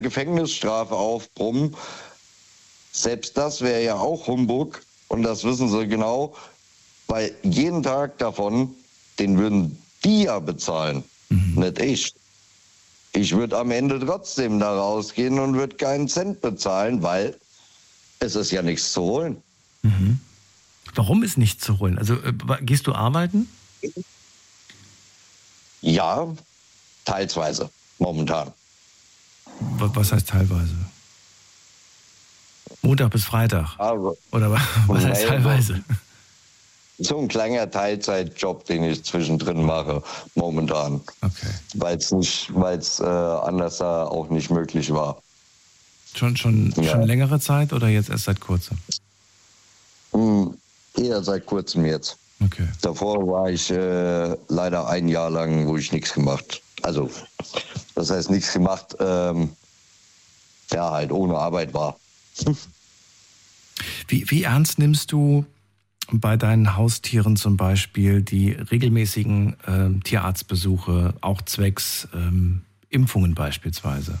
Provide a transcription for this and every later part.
Gefängnisstrafe aufbrummen. Selbst das wäre ja auch Humbug und das wissen sie genau, weil jeden Tag davon, den würden die ja bezahlen, nicht ich. Ich würde am Ende trotzdem da rausgehen und würde keinen Cent bezahlen, weil es ist ja nichts zu holen. Warum ist nichts zu holen? Also gehst du arbeiten? Ja, teilsweise, momentan. Was heißt teilweise? Montag bis Freitag? Also, Oder was heißt teilweise? So ein kleiner Teilzeitjob, den ich zwischendrin mache, momentan. Okay. Weil es anders da auch nicht möglich war. Schon längere Zeit oder jetzt erst seit kurzem? Eher seit kurzem jetzt. Okay. Davor war ich leider ein Jahr lang, wo ich nichts gemacht. Also, das heißt nichts gemacht, halt ohne Arbeit war. Wie ernst nimmst du bei deinen Haustieren zum Beispiel die regelmäßigen Tierarztbesuche, auch zwecks Impfungen beispielsweise?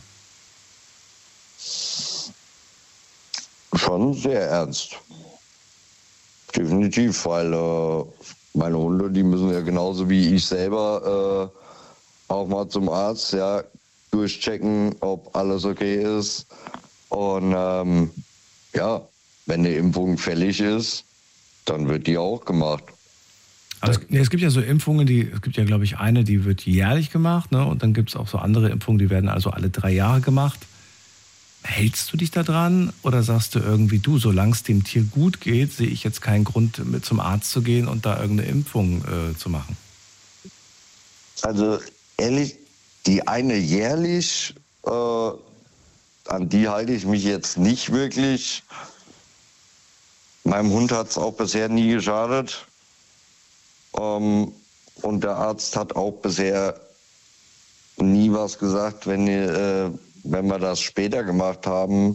Schon sehr ernst. Definitiv, weil meine Hunde, die müssen ja genauso wie ich selber auch mal zum Arzt, ja, durchchecken, ob alles okay ist. Und wenn eine Impfung fällig ist, dann wird die auch gemacht. Aber es gibt ja so Impfungen, es gibt ja, glaube ich, eine, die wird jährlich gemacht, ne? Und dann gibt es auch so andere Impfungen, die werden also alle 3 Jahre gemacht. Hältst du dich da dran oder sagst du irgendwie, solange es dem Tier gut geht, sehe ich jetzt keinen Grund, mit zum Arzt zu gehen und da irgendeine Impfung zu machen? Also ehrlich, die eine jährlich, an die halte ich mich jetzt nicht wirklich. Meinem Hund hat es auch bisher nie geschadet. Und der Arzt hat auch bisher nie was gesagt, wenn wir das später gemacht haben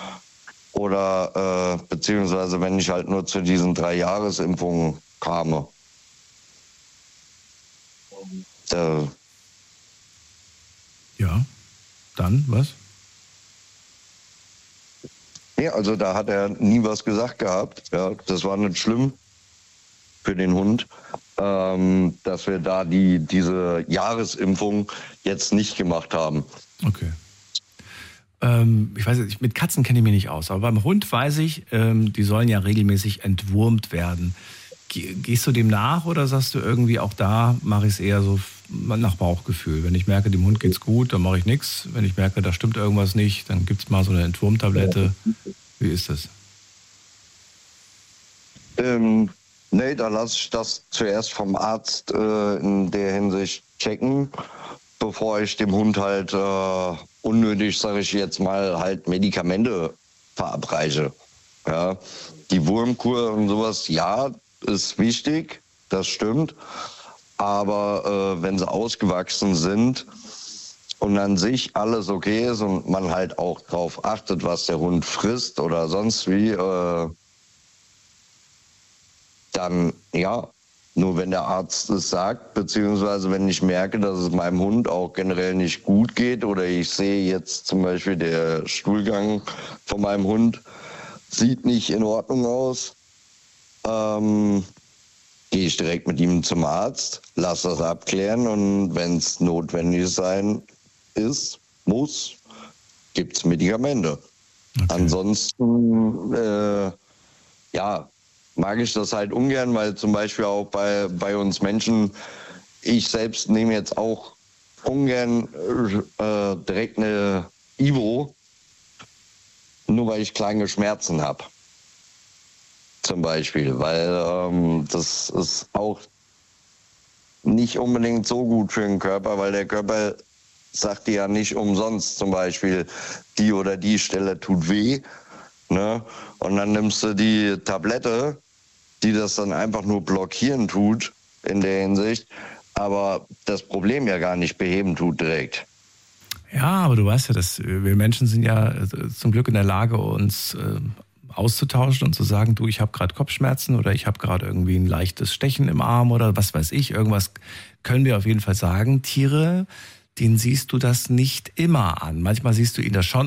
oder beziehungsweise wenn ich halt nur zu diesen 3-Jahres-Impfungen kam. Ja, dann was? Ja, also da hat er nie was gesagt gehabt. Ja, das war nicht schlimm für den Hund, dass wir da diese Jahresimpfung jetzt nicht gemacht haben. Okay. Ich weiß nicht, mit Katzen kenne ich mich nicht aus, aber beim Hund weiß ich, die sollen ja regelmäßig entwurmt werden. Gehst du dem nach oder sagst du irgendwie, auch da mache ich es eher so nach Bauchgefühl? Wenn ich merke, dem Hund geht's gut, dann mache ich nichts. Wenn ich merke, da stimmt irgendwas nicht, dann gibt es mal so eine Entwurmtablette. Wie ist das? Nee, da lasse ich das zuerst vom Arzt in der Hinsicht checken, bevor ich dem Hund halt unnötig, sage ich jetzt mal, halt Medikamente verabreiche. Ja, die Wurmkur und sowas, ja, ist wichtig, das stimmt. Aber wenn sie ausgewachsen sind und an sich alles okay ist und man halt auch drauf achtet, was der Hund frisst oder sonst wie, dann ja, nur wenn der Arzt es sagt, beziehungsweise wenn ich merke, dass es meinem Hund auch generell nicht gut geht oder ich sehe jetzt zum Beispiel, der Stuhlgang von meinem Hund sieht nicht in Ordnung aus, gehe ich direkt mit ihm zum Arzt, lasse das abklären und wenn es notwendig muss, gibt es Medikamente. Okay. Ansonsten, mag ich das halt ungern, weil zum Beispiel auch bei uns Menschen, ich selbst nehme jetzt auch ungern direkt eine Ivo, nur weil ich kleine Schmerzen habe. Zum Beispiel, weil das ist auch nicht unbedingt so gut für den Körper, weil der Körper sagt dir ja nicht umsonst zum Beispiel, die oder die Stelle tut weh, ne? Und dann nimmst du die Tablette, die das dann einfach nur blockieren tut in der Hinsicht, aber das Problem ja gar nicht beheben tut direkt. Ja, aber du weißt ja, dass wir Menschen sind ja zum Glück in der Lage, uns auszutauschen und zu sagen, du, ich habe gerade Kopfschmerzen oder ich habe gerade irgendwie ein leichtes Stechen im Arm oder was weiß ich, irgendwas können wir auf jeden Fall sagen. Tiere, den siehst du das nicht immer an. Manchmal siehst du ihn das schon